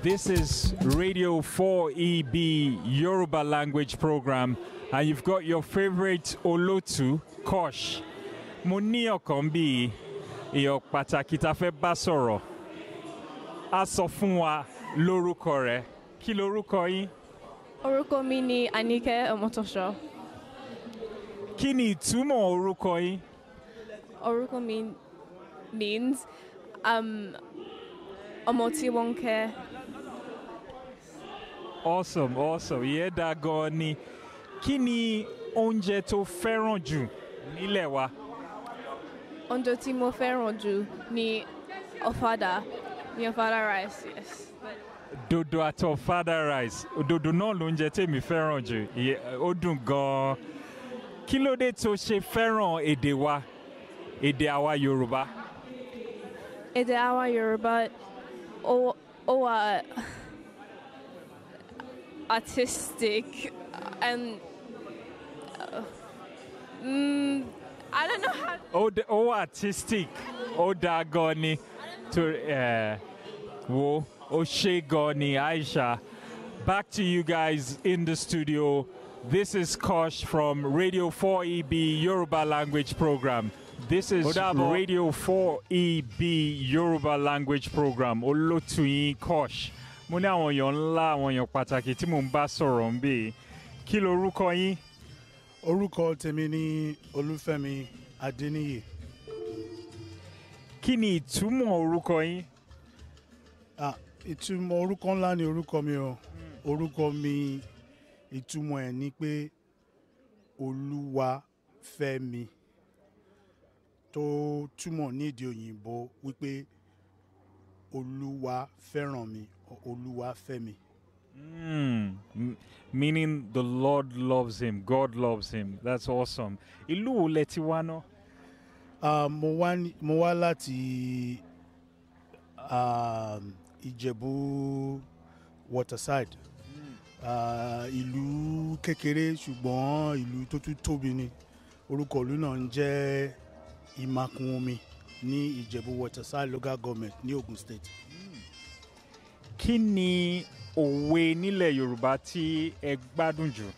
This is Radio 4EB Yoruba language program, and you've got your favorite Olotu, Kosh. Mo ní ọ̀kan bí èèyàn pàtàkì tá fẹ́ bá sọ̀rọ̀. A sọ fún wa lórúkọ rẹ̀. Kí lorúkọ yín? Orúkọ mi ni Anike Omotosho. Kí ni ìtumọ̀ orúkọ yín? Orúkọ mi means ọmọ tí wọ́n kẹ́. Awesome. Ìyẹn dá gan ni. Kí ni oúnjẹ tó fẹ́ràn jù nílẹ̀ wa? Oúnjẹ tí mo fẹ́ràn jù ni ọ̀fadà rice, yes. Dodo àti ọ̀fadà rice. Dodo náà lóúnjẹ tèmi fẹ́ràn jù. Ó dùn gan. Kí ló dé tó ṣe fẹ́ràn èdè wa? Èdè àwa Yorùbá. Èdè àwa Yorùbá ó wà artistic and I don't know how. Ó artistic. Ó dá gan ni. Wo ó ṣe gan ni Aisha. Back to you guys in the studio. This is Kosh from Radio 4EB Yoruba language program. This is Radio 4EB Yoruba language program. Olotu yin Kosh. Mo ní àwọn èèyàn ńlá, àwọn èèyàn pàtàkì tí mò ń bá sọ̀rọ̀ ń bì. Kí lorúkọ yín? Orúkọ tèmi ni Olúfẹ́mi Adéníyì. Kí ni ìtumọ̀ orúkọ yín? Ìtumọ̀ orúkọ ńlá ni orúkọ mi o. Orúkọ mi ìtumọ̀ ẹ̀ ni pé Olúwafẹ́mi, tó túmọ̀ ní èdè òyìnbó wípé Olúwa fẹ́ràn mi, Olúwafẹ́mi. Meaning the Lord loves him, God loves him. That's awesome. Ìlú wo lẹ ti wá ná? Mo wá láti Ìjẹ̀bú Waterside. Ìlú kékeré ṣùgbọ́n ìlú tó tún tóbi ni. Orúkọ ìlú náà ń jẹ́ Ìmàkùn-Omi ní Ìjẹ̀bú Waterside local government ní Ogun State. Kí ni òwe nílẹ̀ Yorùbá tí ẹ gbádùn jù?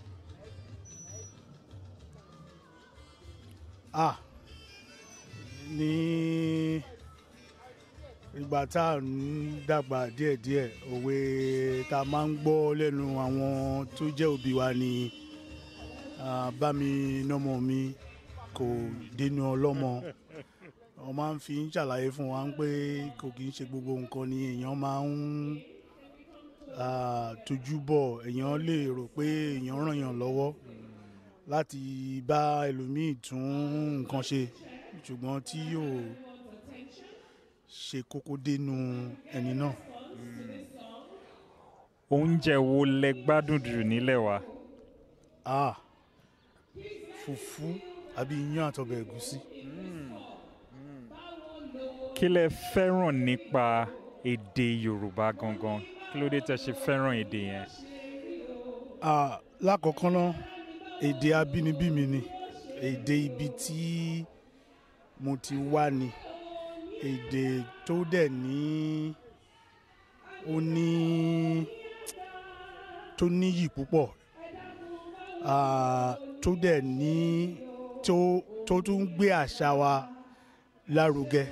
Ní ìgbà tá à ń dàgbà díẹ̀díẹ̀, òwe tá a máa ń gbọ́ lẹ́nu àwọn tó jẹ́ òbí wa ni bá mi nọ́mọ mi kò dénú ọlọ́mọ. Wọ́n máa ń fi ń ṣàlàyé fún wa pé kò kì í ṣe gbogbo nǹkan ni èèyàn máa ń tójú bọ̀. Èèyàn lè rò pé èèyàn ràn yàn lọ́wọ́ láti bá ẹlòmíì tún nǹkan ṣe, ṣùgbọ́n tí yóò ṣe kókó dénú ẹni náà. Oúnjẹ wo lẹ gbádùn jù nílẹ̀ wa? Fùfú àbí iyán àtọbẹ̀ ẹ̀gúsí. Kí lẹ fẹ́ràn nípa èdè Yorùbá gangan? Kí ló dé tẹ́ ṣe fẹ́ràn èdè yẹn? Lákọ̀ọ́kọ́ náà, èdè abínibí mi ni. Èdè ibi tí mo ti wá ni. Èdè tó dẹ̀ ní tó níyì púpọ̀. Tó dẹ̀ ní tó tún gbé àṣà wa lárugẹ.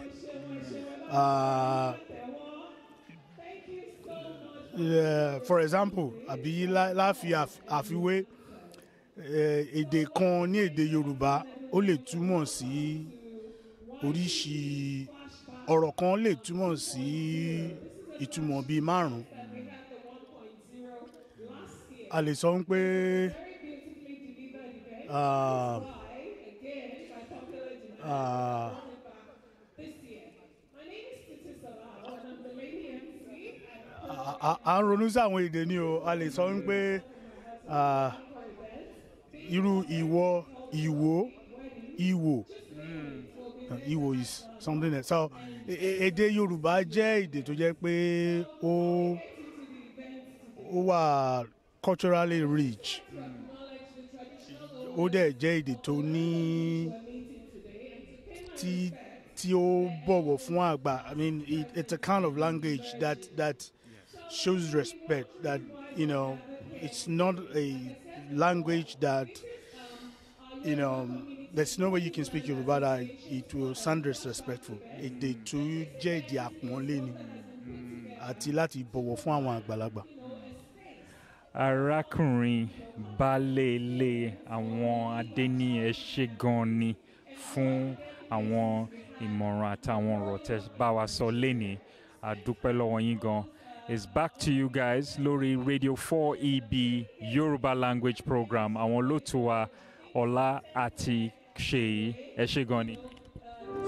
For example, àbí láfi àfiwé, èdè kan ní èdè Yorùbá ó lè túmọ̀ sí oríṣi ọ̀rọ̀ kan, lè túmọ̀ sí ìtumọ̀ bíi 5. A lè sọ pé à ń ronú sí àwọn èdè ni o. A lè sọ pé irú ìwọ, ìwò, ìwò. Ìwò is something else. So èdè Yorùbá jẹ́ èdè tó jẹ́ pé ó wà culturally rich. Ó dẹ̀ jẹ́ èdè tó ní tí ó bọ̀wọ̀ fún àgbà. I mean, it's a kind of language that shows respect. That it's not a language that there's no way you can speak Yoruba that it will sound disrespectful. Èdè tó jẹ́ èdè àpọ́nlé ni àti láti bọ̀wọ̀ fún àwọn àgbàlagbà. Arákùnrin Balele àwọn Adéní ẹ ṣé gan ni fún àwọn ìmọ̀ràn àtàwọn ọ̀rọ̀ tẹ́ bá wa sọ lénìí. A dúpẹ́ lọ́wọ́ yín gan. It's back to you guys lórí Radio 4EB Yoruba language program. Àwọn olóòtú wa Ọlá àti Ṣèyí ẹ ṣé gan ni.